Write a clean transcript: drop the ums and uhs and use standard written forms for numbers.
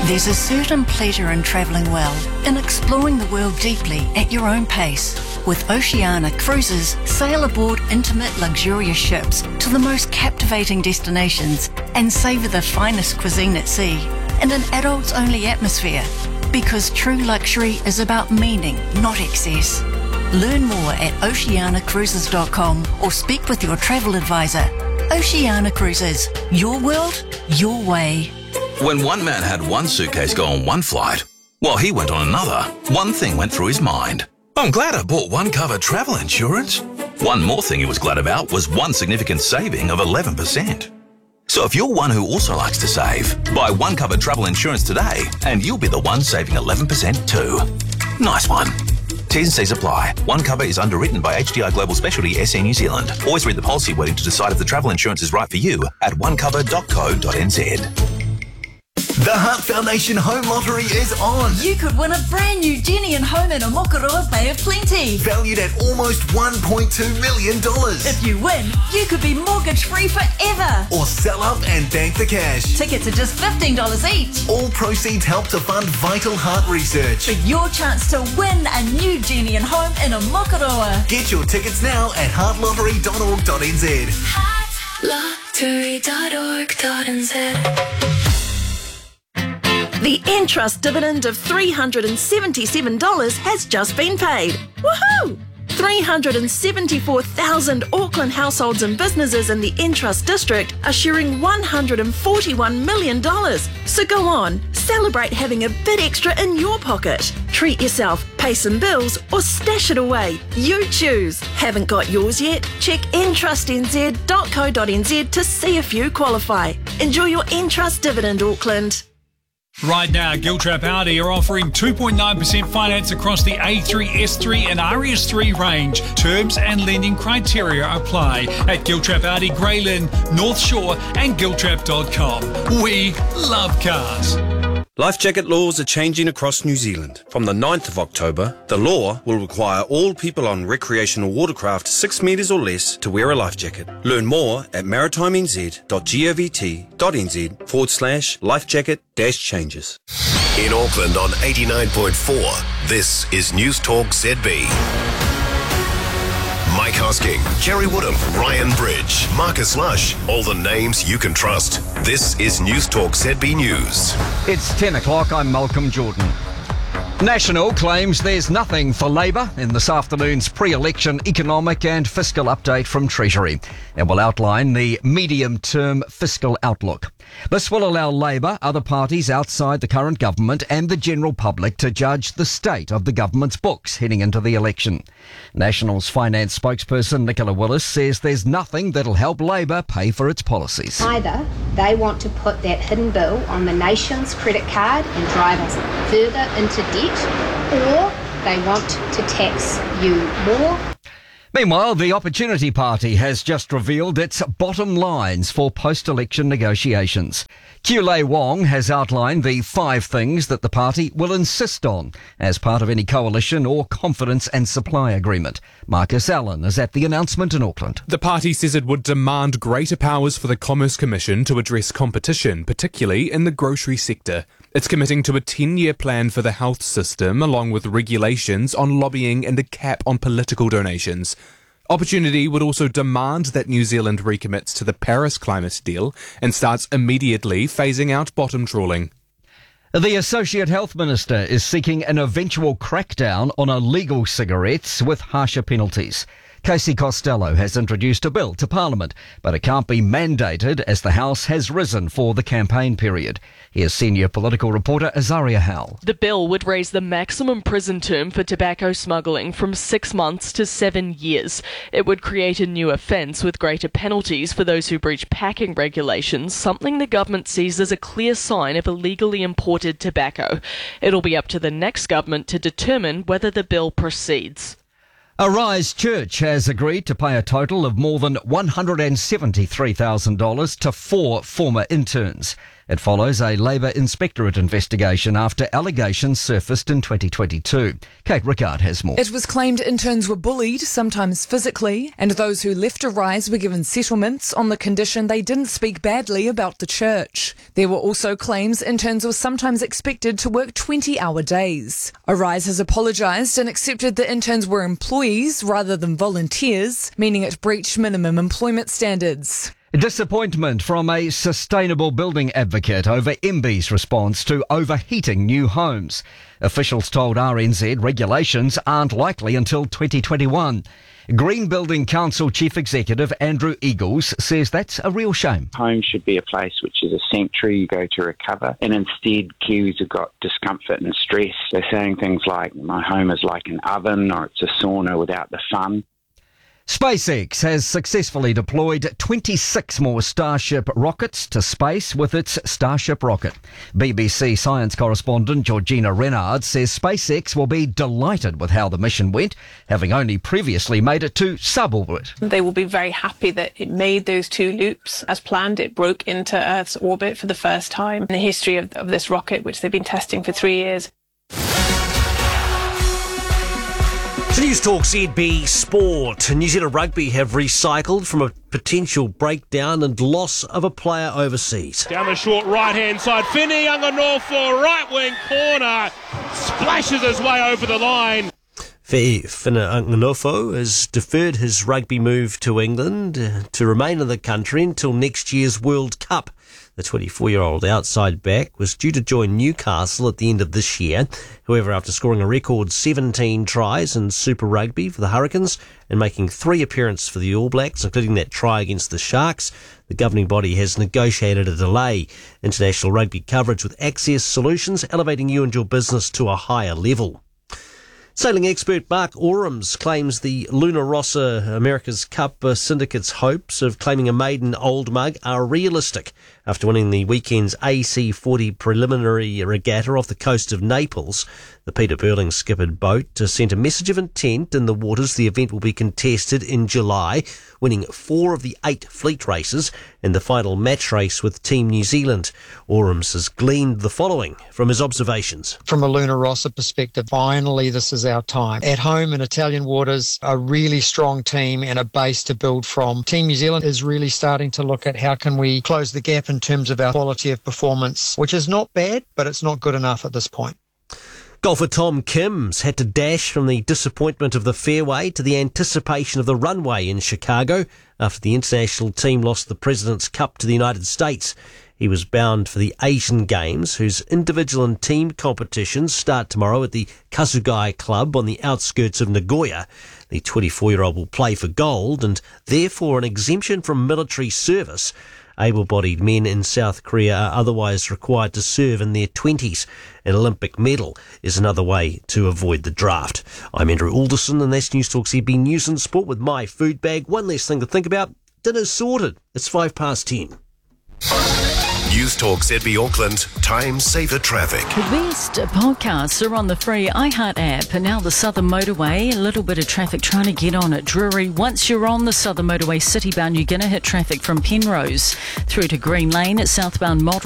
There's a certain pleasure in travelling well, in exploring the world deeply at your own pace. With Oceania Cruises, sail aboard intimate, luxurious ships to the most captivating destinations and savour the finest cuisine at sea in an adults-only atmosphere. Because true luxury is about meaning, not excess. Learn more at oceanacruises.com or speak with your travel advisor. Oceania Cruises, your world, your way. When one man had one suitcase go on one flight, while he went on another, one thing went through his mind. I'm glad I bought one cover travel insurance. One more thing he was glad about was one significant saving of 11%. So if you're one who also likes to save, buy one cover travel insurance today and you'll be the one saving 11% too. Nice one. T's and C's apply. One cover is underwritten by HDI Global Specialty SE New Zealand. Always read the policy wording to decide if the travel insurance is right for you at onecover.co.nz. The Heart Foundation Home Lottery is on. You could win a brand new Jenny and home in Omokoroa Bay of Plenty. Valued at almost $1.2 million. If you win, you could be mortgage-free forever. Or sell up and bank the cash. Tickets are just $15 each. All proceeds help to fund vital heart research. For your chance to win a new Jenny and home in Omokoroa. Get your tickets now at heartlottery.org.nz. heartlottery.org.nz. The Entrust dividend of $377 has just been paid. Woohoo! 374,000 Auckland households and businesses in the Entrust district are sharing $141 million. So go on, celebrate having a bit extra in your pocket. Treat yourself, pay some bills, or stash it away. You choose. Haven't got yours yet? Check entrustnz.co.nz to see if you qualify. Enjoy your Entrust dividend, Auckland. Right now, Giltrap Audi are offering 2.9% finance across the A3, S3 and RS3 range. Terms and lending criteria apply at Giltrap Audi, Greylyn, North Shore and giltrap.com. We love cars. Life jacket laws are changing across New Zealand. From the 9th of October, the law will require all people on recreational watercraft 6 metres or less to wear a life jacket. Learn more at maritimenz.govt.nz/life jacket-changes. In Auckland on 89.4, this is News Talk ZB. Mike Hosking, Jerry Woodham, Ryan Bridge, Marcus Lush, all the names you can trust. This is News Talk ZB News. It's 10 o'clock, I'm Malcolm Jordan. National claims there's nothing for Labour in this afternoon's pre-election economic and fiscal update from Treasury. It will outline the medium-term fiscal outlook. This will allow Labour, other parties outside the current government and the general public to judge the state of the government's books heading into the election. National's finance spokesperson Nicola Willis says there's nothing that'll help Labour pay for its policies. Either they want to put that hidden bill on the nation's credit card and drive us further into debt, or they want to tax you more. Meanwhile, the Opportunity Party has just revealed its bottom lines for post-election negotiations. Kiulei Wong has outlined the 5 things that the party will insist on as part of any coalition or confidence and supply agreement. Marcus Allen is at the announcement in Auckland. The party says it would demand greater powers for the Commerce Commission to address competition, particularly in the grocery sector. It's committing to a 10-year plan for the health system, along with regulations on lobbying and a cap on political donations. Opportunity would also demand that New Zealand recommits to the Paris climate deal and starts immediately phasing out bottom trawling. The Associate Health Minister is seeking an eventual crackdown on illegal cigarettes with harsher penalties. Casey Costello has introduced a bill to Parliament, but it can't be mandated as the House has risen for the campaign period. Here's senior political reporter Azaria Howell. The bill would raise the maximum prison term for tobacco smuggling from 6 months to 7 years. It would create a new offence with greater penalties for those who breach packing regulations, something the government sees as a clear sign of illegally imported tobacco. It'll be up to the next government to determine whether the bill proceeds. Arise Church has agreed to pay a total of more than $173,000 to 4 former interns. It follows a Labour Inspectorate investigation after allegations surfaced in 2022. Kate Rickard has more. It was claimed interns were bullied, sometimes physically, and those who left Arise were given settlements on the condition they didn't speak badly about the church. There were also claims interns were sometimes expected to work 20-hour days. Arise has apologised and accepted the interns were employees rather than volunteers, meaning it breached minimum employment standards. Disappointment from a sustainable building advocate over MB's response to overheating new homes. Officials told RNZ regulations aren't likely until 2021. Green Building Council Chief Executive Andrew Eagles says that's a real shame. Home should be a place which is a sanctuary you go to recover, and instead Kiwis have got discomfort and stress. They're saying things like, my home is like an oven, or it's a sauna without the fun. SpaceX has successfully deployed 26 more Starship rockets to space with its Starship rocket. BBC science correspondent Georgina Renard says SpaceX will be delighted with how the mission went, having only previously made it to suborbit. They will be very happy that it made those 2 loops as planned. It broke into Earth's orbit for the first time in the history of this rocket, which they've been testing for 3 years. News Talk ZB Sport. New Zealand Rugby have recycled from a potential breakdown and loss of a player overseas. Down the short right-hand side, Finney Anganofo, right-wing corner, splashes his way over the line. Fina Anganofo has deferred his rugby move to England to remain in the country until next year's World Cup. The 24-year-old outside back was due to join Newcastle at the end of this year. However, after scoring a record 17 tries in Super Rugby for the Hurricanes and making 3 appearances for the All Blacks, including that try against the Sharks, the governing body has negotiated a delay. International rugby coverage with Access Solutions, elevating you and your business to a higher level. Sailing expert Mark Orams claims the Luna Rossa America's Cup syndicate's hopes of claiming a maiden Old Mug are realistic after winning the weekend's AC40 preliminary regatta off the coast of Naples. The Peter Burling skippered boat sent a message of intent in the waters the event will be contested in July, winning 4 of the 8 fleet races and the final match race with Team New Zealand. Orams has gleaned the following from his observations. From a Luna Rossa perspective, finally this is our time. At home in Italian waters, a really strong team and a base to build from. Team New Zealand is really starting to look at how can we close the gap in terms of our quality of performance, which is not bad, but it's not good enough at this point. Golfer Tom Kim's had to dash from the disappointment of the fairway to the anticipation of the runway in Chicago after the international team lost the President's Cup to the United States. He was bound for the Asian Games, whose individual and team competitions start tomorrow at the Kasugai Club on the outskirts of Nagoya. The 24-year-old will play for gold and therefore an exemption from military service. Able-bodied men in South Korea are otherwise required to serve in their 20s. An Olympic medal is another way to avoid the draft. I'm Andrew Alderson, and that's News Talk ZB News and Sport with my food bag. One less thing to think about. Dinner's sorted. It's 10:05. News Talk ZB Auckland, time saver traffic. The best podcasts are on the free iHeart app, and now the Southern Motorway, a little bit of traffic trying to get on at Drury. Once you're on the Southern Motorway citybound, you're going to hit traffic from Penrose through to Green Lane at southbound Mod